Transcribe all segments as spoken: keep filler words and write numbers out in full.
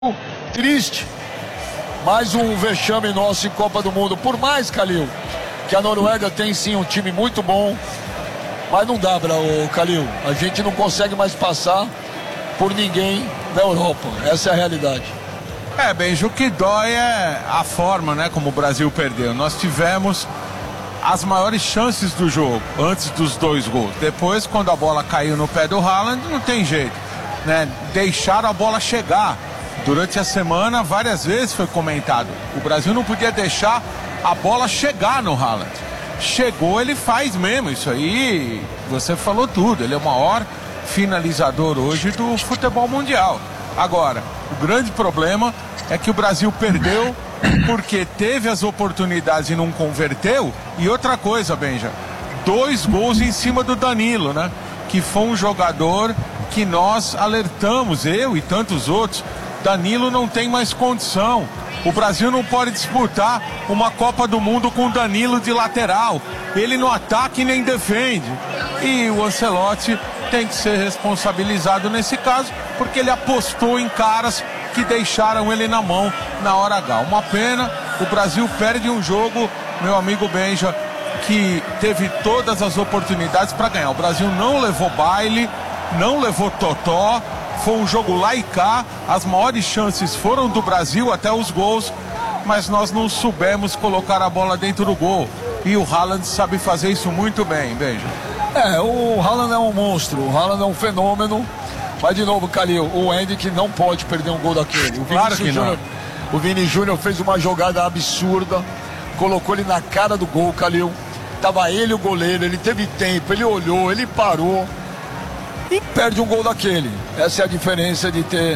Triste, mais um vexame nosso em Copa do Mundo. Por mais, Calil, que a Noruega tem sim um time muito bom, mas não dá para o Calil. A gente não consegue mais passar por ninguém na Europa. Essa é a realidade. É, Benjo, o que dói é a forma, né, como o Brasil perdeu. Nós tivemos as maiores chances do jogo antes dos dois gols. Depois, quando a bola caiu no pé do Haaland, não tem jeito, né? Deixaram a bola chegar. Durante a semana, várias vezes foi comentado. O Brasil não podia deixar a bola chegar no Haaland. Chegou, ele faz mesmo. Isso aí, você falou tudo. Ele é o maior finalizador hoje do futebol mundial. Agora, o grande problema é que o Brasil perdeu porque teve as oportunidades e não converteu. E outra coisa, Benja, dois gols em cima do Danilo, né? Que foi um jogador que nós alertamos, eu e tantos outros. Danilo não tem mais condição. O Brasil não pode disputar uma Copa do Mundo com Danilo de lateral. Ele não ataca e nem defende. E o Ancelotti tem que ser responsabilizado nesse caso, porque ele apostou em caras que deixaram ele na mão na hora H. Uma pena, o Brasil perde um jogo, meu amigo Benja, que teve todas as oportunidades para ganhar. O Brasil não levou baile, não levou totó. Foi um jogo lá e cá, as maiores chances foram do Brasil até os gols, mas nós não soubemos colocar a bola dentro do gol. E o Haaland sabe fazer isso muito bem, Benja. É, o Haaland é um monstro, o Haaland é um fenômeno. Mas de novo, Calil, o Endrick não pode perder um gol daquele. O claro que não. Júnior, o Vini Júnior fez uma jogada absurda, colocou ele na cara do gol, Calil. Tava ele o goleiro, ele teve tempo, ele olhou, ele parou. E perde um gol daquele. Essa é a diferença de ter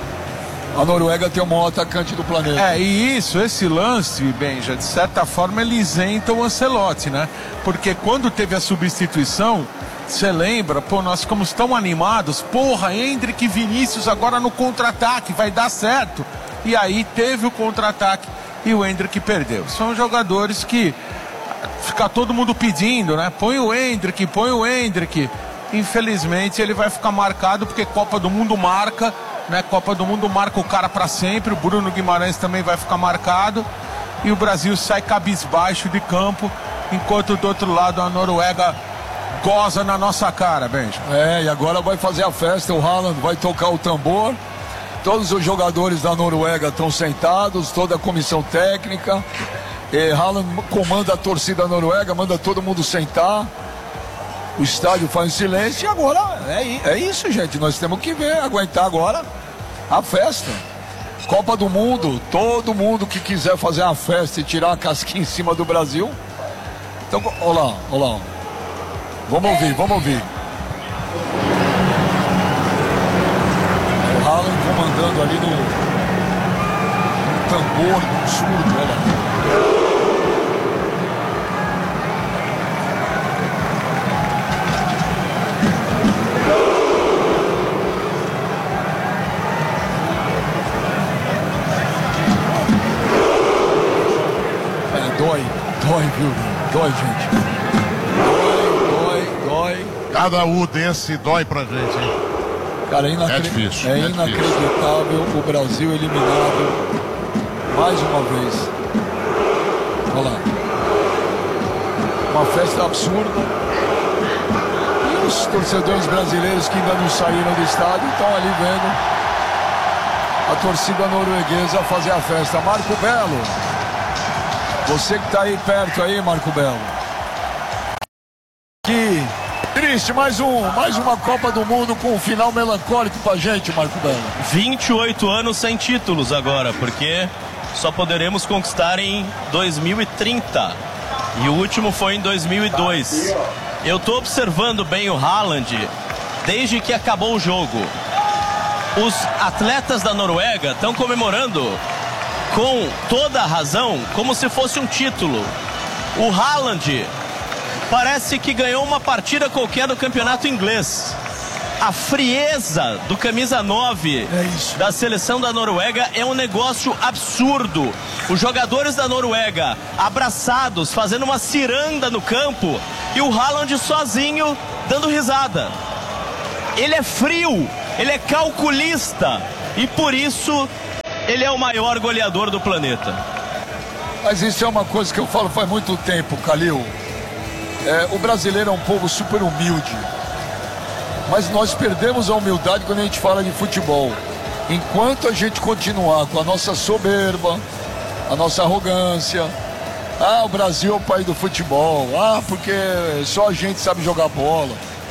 a Noruega ter o maior atacante do planeta. É, e isso, esse lance, Benja, de certa forma ele isenta o Ancelotti, né? Porque quando teve a substituição, você lembra, pô, nós ficamos tão animados, porra, Endrick e Vinícius agora no contra-ataque, vai dar certo. E aí teve o contra-ataque e o Endrick perdeu. São jogadores que fica todo mundo pedindo, né? Põe o Endrick, põe o Endrick. Infelizmente ele vai ficar marcado porque Copa do Mundo marca, né? Copa do Mundo marca o cara para sempre. O Bruno Guimarães também vai ficar marcado e o Brasil sai cabisbaixo de campo, enquanto do outro lado a Noruega goza na nossa cara, Benja. É, e agora vai fazer a festa, o Haaland vai tocar o tambor. Todos os jogadores da Noruega estão sentados, toda a comissão técnica. E Haaland comanda a torcida noruega, manda todo mundo sentar. O estádio faz silêncio e agora é, é isso, gente. Nós temos que ver, aguentar agora a festa. Copa do Mundo, todo mundo que quiser fazer uma festa e tirar a casquinha em cima do Brasil. Então, olha lá, olha lá. Vamos ouvir, vamos ouvir. O Haaland comandando ali no, no tambor, no surdo, olha lá. Dói, dói, viu? Dói, gente. Dói, dói, dói. Cada um desse dói pra gente, hein? Cara, é, inacre... é difícil. É, é inacreditável difícil. O Brasil eliminado mais uma vez. Olha lá. Uma festa absurda. E os torcedores brasileiros que ainda não saíram do estádio estão ali vendo a torcida norueguesa fazer a festa. Marco Belo. Você que tá aí perto aí, Marco Belo. Que triste, mais um, mais uma Copa do Mundo com um final melancólico pra gente, Marco Belo. vinte e oito anos sem títulos agora, porque só poderemos conquistar em dois mil e trinta. E o último foi em dois mil e dois. Eu tô observando bem o Haaland desde que acabou o jogo. Os atletas da Noruega estão comemorando com toda a razão, como se fosse um título. O Haaland parece que ganhou uma partida qualquer do campeonato inglês. A frieza do camisa nove é isso. Da seleção da Noruega é um negócio absurdo. Os jogadores da Noruega abraçados, fazendo uma ciranda no campo, e o Haaland sozinho dando risada. Ele é frio, ele é calculista, e por isso ele é o maior goleador do planeta. Mas isso é uma coisa que eu falo faz muito tempo, Calil. É, o brasileiro é um povo super humilde. Mas nós perdemos a humildade quando a gente fala de futebol. Enquanto a gente continuar com a nossa soberba, a nossa arrogância, ah, o Brasil é o país do futebol, ah, porque só a gente sabe jogar bola.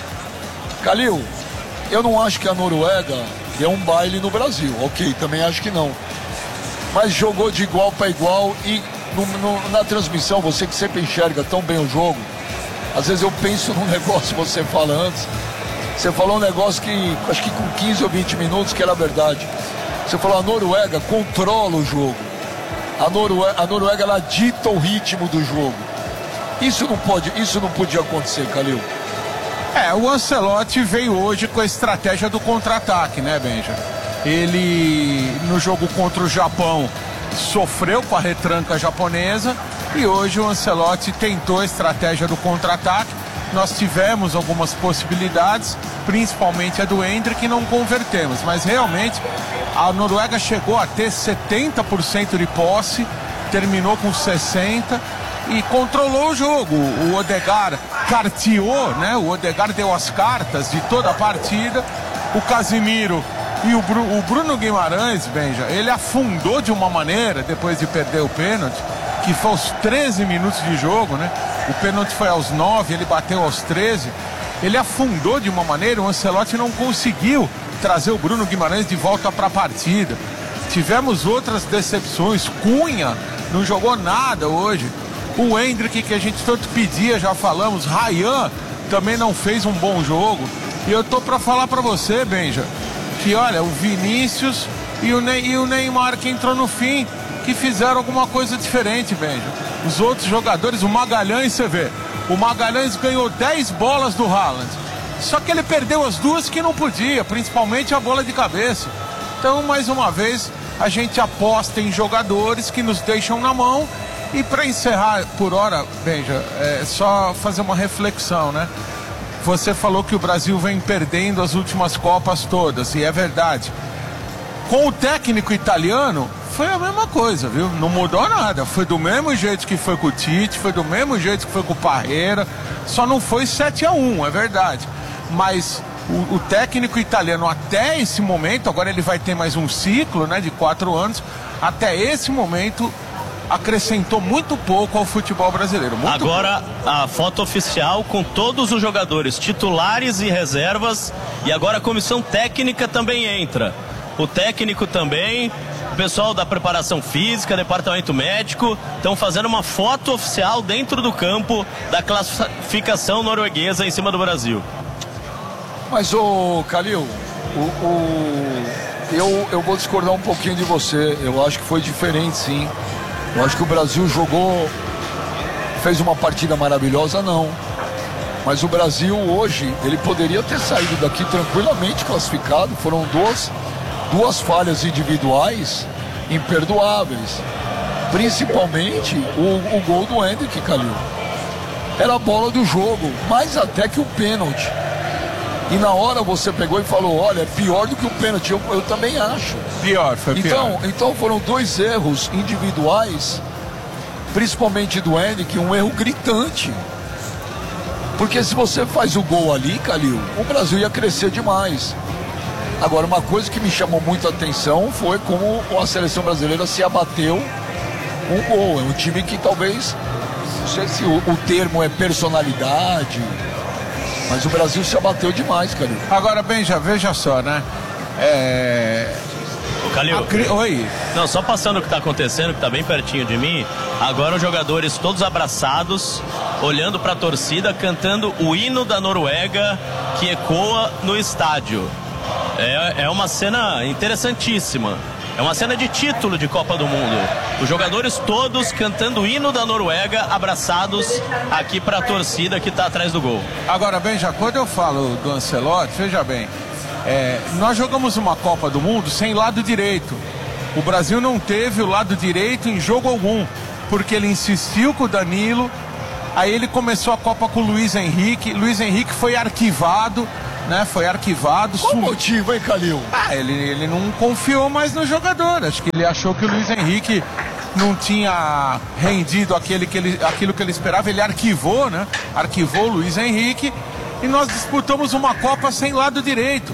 Calil, eu não acho que a Noruega deu um baile no Brasil, ok, também acho que não. Mas jogou de igual para igual e no, no, na transmissão, você que sempre enxerga tão bem o jogo, às vezes eu penso num negócio que você fala antes. Você falou um negócio que, acho que com quinze ou vinte minutos, que era verdade. Você falou, a Noruega controla o jogo. A Noruega, a Noruega ela dita o ritmo do jogo. Isso não pode, isso não podia acontecer, Calil. É, o Ancelotti veio hoje com a estratégia do contra-ataque, né, Benja? Ele, no jogo contra o Japão, sofreu com a retranca japonesa e hoje o Ancelotti tentou a estratégia do contra-ataque. Nós tivemos algumas possibilidades, principalmente a do Hendrick, que não convertemos. Mas realmente a Noruega chegou a ter setenta por cento de posse, terminou com sessenta por cento e controlou o jogo. O Odegaard carteou, né? O Odegaard deu as cartas de toda a partida. O Casemiro e o, Bru o Bruno Guimarães, Benja, ele afundou de uma maneira, depois de perder o pênalti, que foi aos treze minutos de jogo, né? O pênalti foi aos nove, ele bateu aos treze. Ele afundou de uma maneira, o Ancelotti não conseguiu trazer o Bruno Guimarães de volta para a partida. Tivemos outras decepções. Cunha não jogou nada hoje. O Hendrick, que a gente tanto pedia, já falamos. Ryan também não fez um bom jogo. E eu tô para falar para você, Benja, que olha, o Vinícius e o, Ney, e o Neymar, que entrou no fim, que fizeram alguma coisa diferente, Benja. Os outros jogadores, o Magalhães, você vê, o Magalhães ganhou dez bolas do Haaland, só que ele perdeu as duas que não podia, principalmente a bola de cabeça. Então, mais uma vez, a gente aposta em jogadores que nos deixam na mão. E para encerrar por hora, Benja, é só fazer uma reflexão, né? Você falou que o Brasil vem perdendo as últimas Copas todas, e é verdade. Com o técnico italiano, foi a mesma coisa, viu? Não mudou nada. Foi do mesmo jeito que foi com o Tite, foi do mesmo jeito que foi com o Parreira. Só não foi sete a um, é verdade. Mas o, o técnico italiano, até esse momento, agora ele vai ter mais um ciclo, né, de quatro anos, até esse momento acrescentou muito pouco ao futebol brasileiro. Muito agora pouco. A foto oficial com todos os jogadores titulares e reservas, e agora a comissão técnica também entra. O técnico também, o pessoal da preparação física, departamento médico, estão fazendo uma foto oficial dentro do campo da classificação norueguesa em cima do Brasil. Mas, ô Calil, o, o, eu, eu vou discordar um pouquinho de você. Eu acho que foi diferente, sim. Eu acho que o Brasil jogou, fez uma partida maravilhosa, não. Mas o Brasil hoje, ele poderia ter saído daqui tranquilamente classificado. Foram duas, duas falhas individuais imperdoáveis. Principalmente o, o gol do Hendrick, Calil. Era a bola do jogo, mais até que o pênalti. E na hora você pegou e falou, olha, é pior do que o pênalti. Eu, eu também acho. Pior, foi pior. Então, então foram dois erros individuais, principalmente do Hendrick, um erro gritante. Porque se você faz o gol ali, Calil, o Brasil ia crescer demais. Agora, uma coisa que me chamou muito a atenção foi como a seleção brasileira se abateu com o gol. É um time que talvez, não sei se o, o termo é personalidade, mas o Brasil se abateu demais, Calil. Agora, Benja, veja só, né? É... Calil, cri... Oi. Não, só passando o que está acontecendo, que está bem pertinho de mim. Agora os jogadores todos abraçados, olhando para a torcida, cantando o hino da Noruega que ecoa no estádio. É, é uma cena interessantíssima. É uma cena de título de Copa do Mundo. Os jogadores todos cantando o hino da Noruega, abraçados aqui para a torcida que está atrás do gol. Agora, Benja, quando eu falo do Ancelotti, veja bem, é, nós jogamos uma Copa do Mundo sem lado direito. O Brasil não teve o lado direito em jogo algum, porque ele insistiu com o Danilo, aí ele começou a Copa com o Luiz Henrique, Luiz Henrique foi arquivado, né? Foi arquivado. Qual o motivo, hein, Calil? Ah, ele, ele não confiou mais no jogador. Acho que ele achou que o Luiz Henrique não tinha rendido aquele que ele, aquilo que ele esperava. Ele arquivou, né? Arquivou o Luiz Henrique. E nós disputamos uma Copa sem lado direito.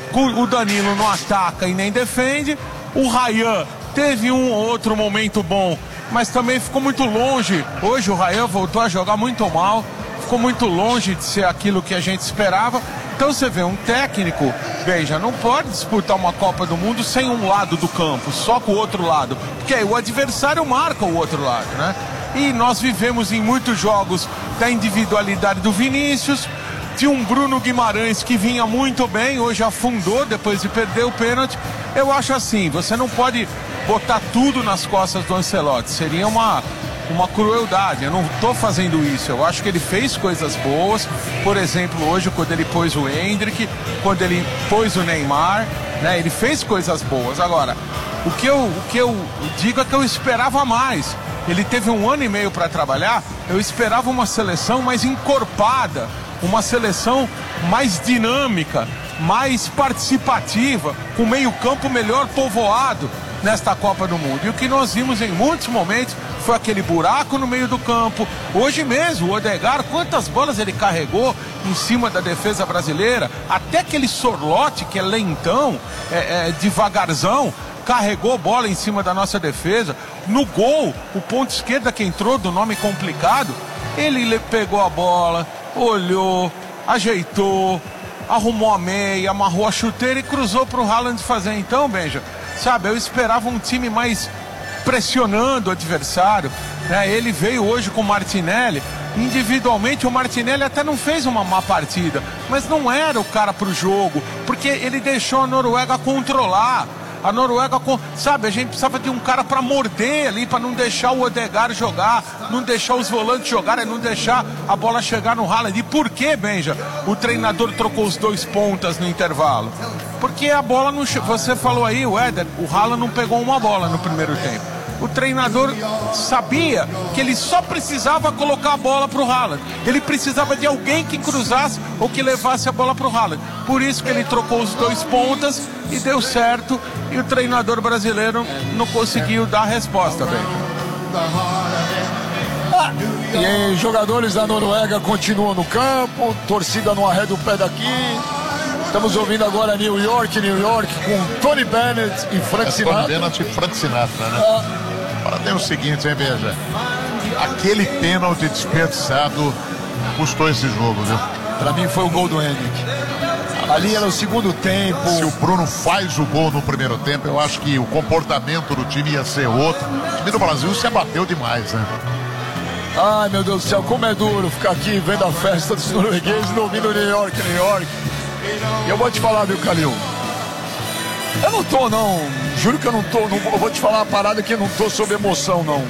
O Danilo não ataca e nem defende. O Ryan teve um ou outro momento bom, mas também ficou muito longe. Hoje o Ryan voltou a jogar muito mal. Ficou muito longe de ser aquilo que a gente esperava. Então você vê, um técnico, veja, não pode disputar uma Copa do Mundo sem um lado do campo, só com o outro lado. Porque aí o adversário marca o outro lado, né? E nós vivemos em muitos jogos da individualidade do Vinícius. Tinha um Bruno Guimarães que vinha muito bem, hoje afundou depois de perder o pênalti. Eu acho assim, você não pode botar tudo nas costas do Ancelotti. Seria uma... uma crueldade. Eu não estou fazendo isso. Eu acho que ele fez coisas boas. Por exemplo, hoje quando ele pôs o Endrick, quando ele pôs o Neymar, né? Ele fez coisas boas. Agora, o que eu, o que eu digo é que eu esperava mais. Ele teve um ano e meio para trabalhar. Eu esperava uma seleção mais encorpada, uma seleção mais dinâmica, mais participativa, com meio campo melhor povoado nesta Copa do Mundo. E o que nós vimos em muitos momentos foi aquele buraco no meio do campo. Hoje mesmo, o Odegaard, quantas bolas ele carregou em cima da defesa brasileira, até aquele Sorlote, que é lentão, é, é, devagarzão, carregou bola em cima da nossa defesa. No gol, o ponto esquerda que entrou, do nome complicado, ele pegou a bola, olhou, ajeitou, arrumou a meia, amarrou a chuteira e cruzou para o Haaland fazer. Então, Benja, sabe, eu esperava um time mais pressionando o adversário, né? Ele veio hoje com o Martinelli. Individualmente o Martinelli até não fez uma má partida, mas não era o cara para o jogo, porque ele deixou a Noruega controlar. A Noruega, sabe, a gente precisava de um cara para morder ali, para não deixar o Odegaard jogar, não deixar os volantes jogarem, não deixar a bola chegar no Haaland. E por que, Benja, o treinador trocou os dois pontas no intervalo? Porque a bola não... Você falou aí, o Éder, o Haaland não pegou uma bola no primeiro tempo. O treinador sabia que ele só precisava colocar a bola para o Haaland. Ele precisava de alguém que cruzasse ou que levasse a bola para o Haaland. Por isso que ele trocou os dois pontas e deu certo. E o treinador brasileiro não conseguiu dar a resposta, bem. Ah, e aí, jogadores da Noruega continuam no campo, torcida não arreda o pé daqui. Estamos ouvindo agora New York, New York, com Tony Bennett e Frank é Sinatra. Tony Bennett e Frank Sinatra, né? Ah. Agora tem o seguinte, hein, veja. Aquele pênalti desperdiçado custou esse jogo, viu? Pra mim foi o gol do Endrick. Ali era o segundo tempo. Se o Bruno faz o gol no primeiro tempo, eu acho que o comportamento do time ia ser outro. O time do Brasil se abateu demais, né? Ai, meu Deus do céu, como é duro ficar aqui vendo a festa dos noruegueses e ouvindo New York, New York. E eu vou te falar, viu, Calil? Eu não tô, não. Juro que eu não tô. Não, eu vou te falar uma parada que eu não tô sob emoção, não.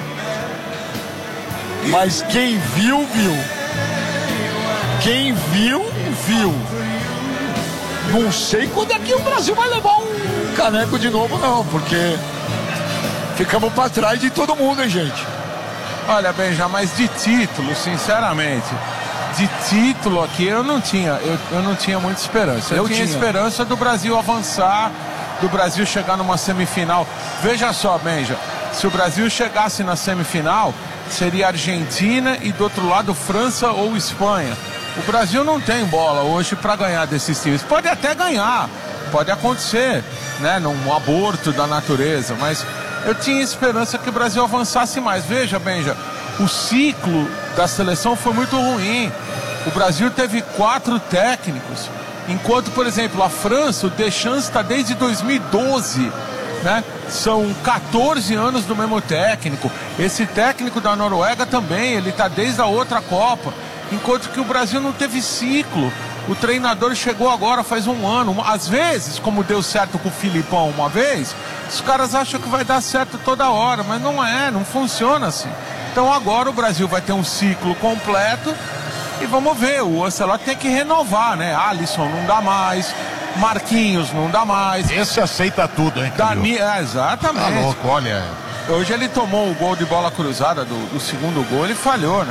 Mas quem viu, viu. Quem viu, viu. Não sei quando é que o Brasil vai levar um caneco de novo, não. Porque ficamos pra trás de todo mundo, hein, gente? Olha, Benja, mas de título, sinceramente... De título aqui eu não tinha, eu, eu não tinha muita esperança. Eu, eu tinha, tinha esperança do Brasil avançar, do Brasil chegar numa semifinal. Veja só, Benja, se o Brasil chegasse na semifinal, seria Argentina e do outro lado França ou Espanha. O Brasil não tem bola hoje para ganhar desses times. Pode até ganhar, pode acontecer, né, num aborto da natureza, mas eu tinha esperança que o Brasil avançasse mais. Veja, Benja, o ciclo da seleção foi muito ruim. O Brasil teve quatro técnicos, enquanto, por exemplo, a França, o Deschamps está desde dois mil e doze, né? São quatorze anos do mesmo técnico. Esse técnico da Noruega também, ele está desde a outra Copa, enquanto que o Brasil não teve ciclo. O treinador chegou agora faz um ano. Às vezes, como deu certo com o Filipão uma vez, os caras acham que vai dar certo toda hora, mas não é, não funciona assim. Então agora o Brasil vai ter um ciclo completo e vamos ver, o Ancelotti tem que renovar, né? Alisson não dá mais, Marquinhos não dá mais. Esse aceita tudo, hein? Dani... É, exatamente. Tá louco, olha. Hoje ele tomou o gol de bola cruzada do, do segundo gol, ele falhou, né?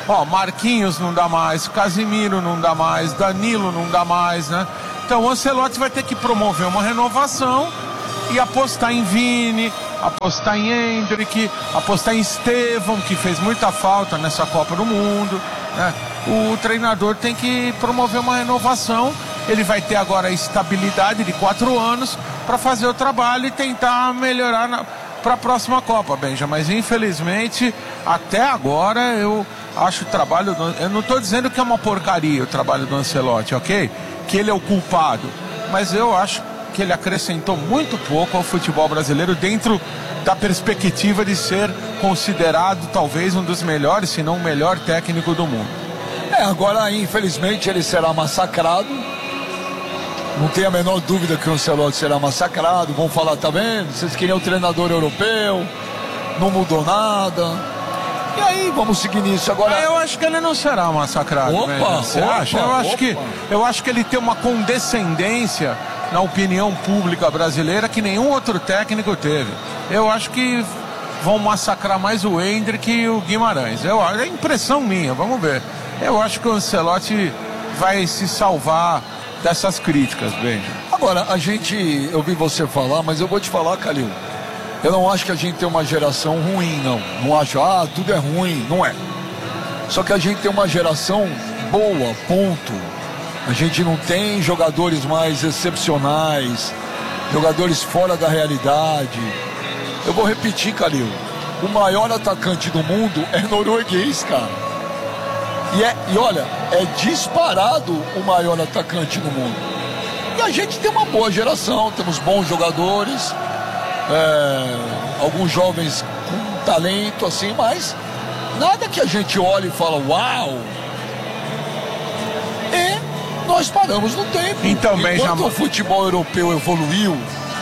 Ó, Marquinhos não dá mais, Casimiro não dá mais, Danilo não dá mais, né? Então o Ancelotti vai ter que promover uma renovação e apostar em Vini, apostar em Endrick, apostar em Estevão, que fez muita falta nessa Copa do Mundo, né? O treinador tem que promover uma renovação. Ele vai ter agora a estabilidade de quatro anos para fazer o trabalho e tentar melhorar para a próxima Copa, Benja. Mas infelizmente, até agora, eu acho o trabalho do, eu não estou dizendo que é uma porcaria o trabalho do Ancelotti, ok? Que ele é o culpado, mas eu acho que ele acrescentou muito pouco ao futebol brasileiro dentro da perspectiva de ser considerado talvez um dos melhores, se não o melhor técnico do mundo. É, agora infelizmente ele será massacrado. Não tem a menor dúvida que o Ancelotti será massacrado. Vão falar, tá vendo? Vocês queriam um treinador europeu, não mudou nada. E aí, vamos seguir nisso agora. Eu acho que ele não será massacrado. Opa, né? Você opa, acha? Eu acho, opa. que, eu acho que ele tem uma condescendência na opinião pública brasileira que nenhum outro técnico teve. Eu acho que vão massacrar mais o Endrick e o Guimarães. Eu, é impressão minha, vamos ver. Eu acho que o Ancelotti vai se salvar dessas críticas, Benja. Agora, a gente, eu vi você falar, mas eu vou te falar, Calil, eu não acho que a gente tem uma geração ruim, não. Não acho, ah, tudo é ruim, não é. Só que a gente tem uma geração boa, ponto. A gente não tem jogadores mais excepcionais, jogadores fora da realidade. Eu vou repetir, Calil, o maior atacante do mundo é norueguês, cara. E, é, e olha, é disparado o maior atacante do mundo. E a gente tem uma boa geração, temos bons jogadores, é, alguns jovens com talento assim, mas nada que a gente olhe e fala, uau! E nós paramos no tempo. Então, Enquanto Benjamin, o futebol europeu evoluiu,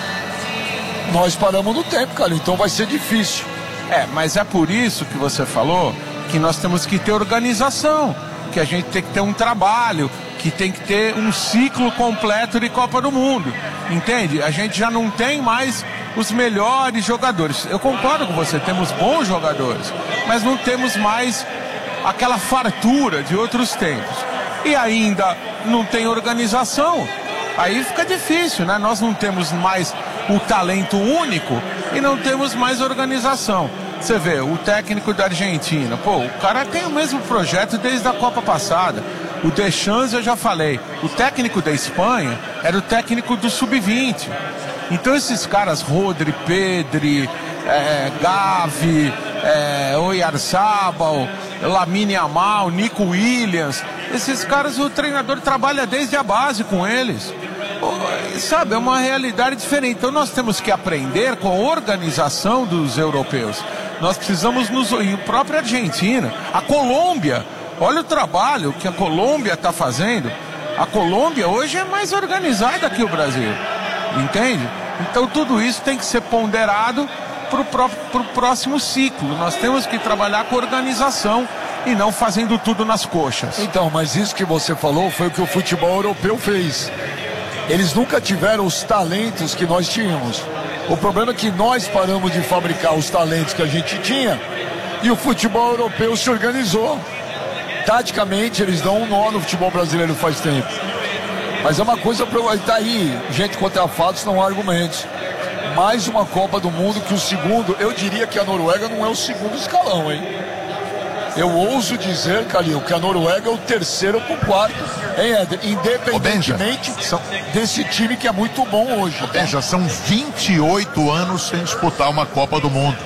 nós paramos no tempo, cara, então vai ser difícil. É, mas é por isso que você falou que nós temos que ter organização, que a gente tem que ter um trabalho, que tem que ter um ciclo completo de Copa do Mundo, entende? A gente já não tem mais os melhores jogadores. Eu concordo com você, temos bons jogadores, mas não temos mais aquela fartura de outros tempos. E ainda não tem organização, aí fica difícil, né? Nós não temos mais o talento único e não temos mais organização. Você vê, o técnico da Argentina, pô, o cara tem o mesmo projeto desde a Copa passada. O Deschamps, eu já falei, o técnico da Espanha era o técnico do sub vinte. Então esses caras, Rodri, Pedri, é, Gavi, é, Oyarzabal, Lamine Yamal, Nico Williams, esses caras o treinador trabalha desde a base com eles. Pô, sabe, é uma realidade diferente. Então nós temos que aprender com a organização dos europeus. Nós precisamos nos... E a própria Argentina, a Colômbia, olha o trabalho que a Colômbia está fazendo. A Colômbia hoje é mais organizada que o Brasil, entende? Então tudo isso tem que ser ponderado para o próximo ciclo. Nós temos que trabalhar com organização e não fazendo tudo nas coxas. Então, mas isso que você falou foi o que o futebol europeu fez. Eles nunca tiveram os talentos que nós tínhamos. O problema é que nós paramos de fabricar os talentos que a gente tinha e o futebol europeu se organizou. Taticamente, eles dão um nó no futebol brasileiro faz tempo. Mas é uma coisa para estar aí, gente contra fatos, não há argumentos. Mais uma Copa do Mundo que o segundo, eu diria que a Noruega não é o segundo escalão, hein? Eu ouso dizer, Calil, que a Noruega é o terceiro para o quarto, hein, Éder? Independentemente são... desse time que é muito bom hoje. Tá? Já são vinte e oito anos sem disputar uma Copa do Mundo.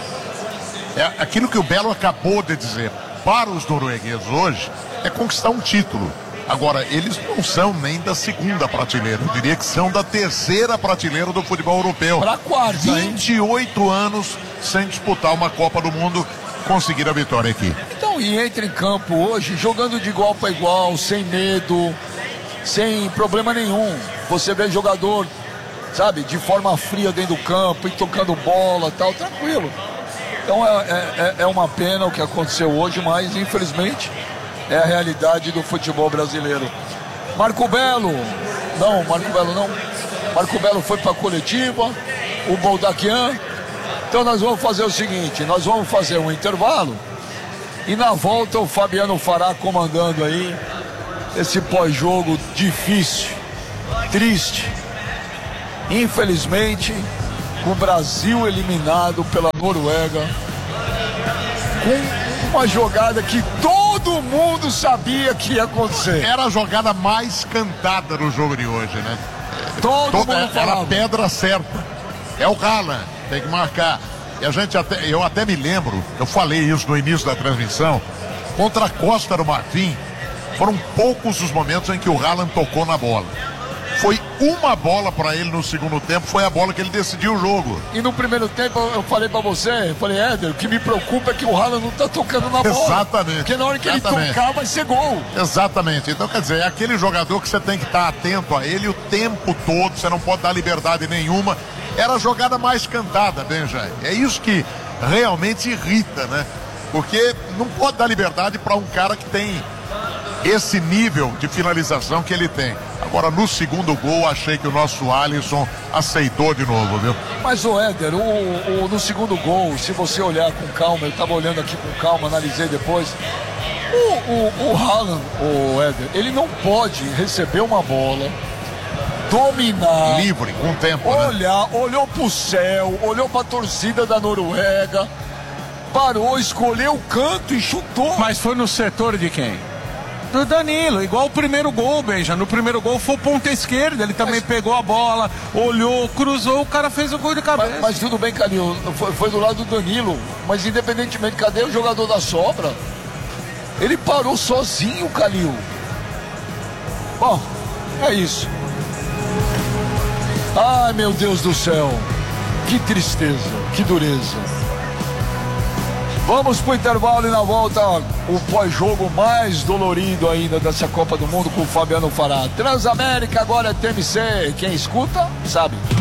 É aquilo que o Belo acabou de dizer. Para os noruegueses hoje, é conquistar um título. Agora, eles não são nem da segunda prateleira. Eu diria que são da terceira prateleira do futebol europeu. Para a quarta, vinte e oito anos sem disputar uma Copa do Mundo, conseguir a vitória aqui. Então, e entra em campo hoje, jogando de igual para igual, sem medo, sem problema nenhum. Você vê jogador, sabe, de forma fria dentro do campo, e tocando bola e tal, tranquilo. Então é, é, é uma pena o que aconteceu hoje, mas infelizmente é a realidade do futebol brasileiro. Marco Belo, não, Marco Belo não. Marco Belo foi para a coletiva, o Boldaquian. Então nós vamos fazer o seguinte, nós vamos fazer um intervalo E na volta o Fabiano Fará comandando aí esse pós-jogo difícil, triste. Infelizmente, com o Brasil eliminado pela Noruega, com uma jogada que todo mundo sabia que ia acontecer. Era a jogada mais cantada no jogo de hoje, né? Todo, todo mundo era falava. a pedra certa. É o Haaland, tem que marcar. E a gente até, eu até me lembro, eu falei isso no início da transmissão, contra a Costa do Marfim, foram poucos os momentos em que o Haaland tocou na bola. Foi uma bola para ele no segundo tempo, foi a bola que ele decidiu o jogo. E no primeiro tempo eu falei para você, eu falei, Éder, o que me preocupa é que o Haaland não tá tocando na bola. Exatamente. Porque na hora que Exatamente. ele tocar vai ser gol. Exatamente. Então, quer dizer, é aquele jogador que você tem que estar atento a ele o tempo todo, você não pode dar liberdade nenhuma. Era a jogada mais cantada, Benja. É isso que realmente irrita, né? Porque não pode dar liberdade para um cara que tem esse nível de finalização que ele tem. Agora, no segundo gol, achei que o nosso Alisson aceitou de novo, viu? Mas, o Éder, o, o, no segundo gol, se você olhar com calma, eu estava olhando aqui com calma, analisei depois, o, o, o Haaland, o Éder, ele não pode receber uma bola, dominar, livre, com tempo, olhar, né? olhou pro céu, olhou pra torcida da Noruega, parou, escolheu o canto e chutou. Mas foi no setor de quem? Do Danilo, igual o primeiro gol, Benja. No primeiro gol foi ponta esquerda, ele também mas... pegou a bola, olhou, cruzou, o cara fez o gol de cabeça. Mas, mas tudo bem, Calil, foi, foi do lado do Danilo, mas independentemente, cadê o jogador da sobra? Ele parou sozinho, Calil. Bom, é isso. Ai, meu Deus do céu, que tristeza, que dureza. Vamos pro intervalo e na volta o pós-jogo mais dolorido ainda dessa Copa do Mundo com o Fabiano Fará. Transamérica agora é T M C, quem escuta sabe.